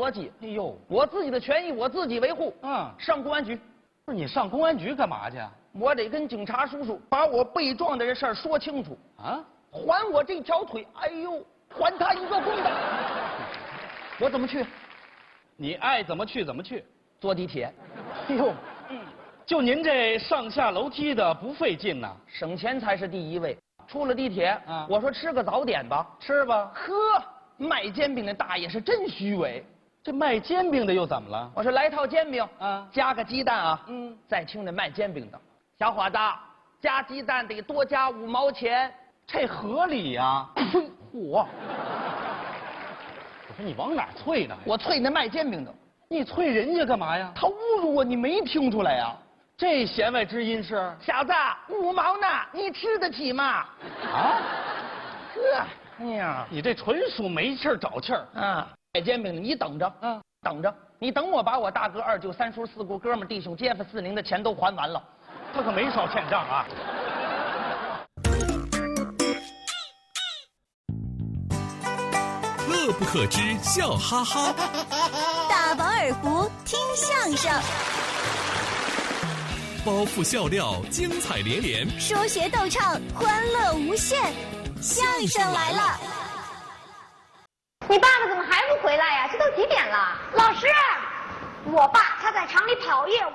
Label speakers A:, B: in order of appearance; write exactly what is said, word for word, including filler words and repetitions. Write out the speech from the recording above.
A: 逻辑。
B: 哎呦，
A: 我自己的权益我自己维护。
B: 嗯，
A: 上公安局。
B: 不是你上公安局干嘛去？
A: 我得跟警察叔叔把我被撞的这事儿说清楚
B: 啊！
A: 还我这条腿，哎呦，还他一个公道。我怎么去？
B: 你爱怎么去怎么去。
A: 坐地铁。
B: 哎呦，嗯，就您这上下楼梯的不费劲呐，
A: 省钱才是第一位。出了地铁，
B: 啊，
A: 我说吃个早点吧，
B: 吃吧。
A: 呵，卖煎饼的大爷是真虚伪。
B: 这卖煎饼的又怎么了？
A: 我说来套煎饼，
B: 啊，
A: 加个鸡蛋啊。
B: 嗯，
A: 再听那卖煎饼的，小伙子，加鸡蛋得多加五毛钱，
B: 这合理呀。
A: 嚯！我
B: 说你往哪啐呢？
A: 我啐那卖煎饼的，
B: 你啐人家干嘛呀？
A: 他侮辱我，你没听出来呀？
B: 这弦外之音是？
A: 小子，五毛呢，你吃得起吗？
B: 啊？
A: 呵，哎呀，
B: 你这纯属没气儿找气儿
A: 啊！卖煎饼的，你等着，
B: 嗯，
A: 等着，你等我把我大哥、二舅、三叔、四姑、哥们、弟兄、街坊、四邻的钱都还完了，
B: 他可没少欠账啊。
C: 乐不可支，笑哈哈。
D: 大饱耳福，听相声。
C: 包袱笑料，精彩连连。
D: 说学逗唱，欢乐无限。相声来了！
E: 你爸爸怎么还不回来呀？这都几点了？
F: 老师，我爸他在厂里跑业务。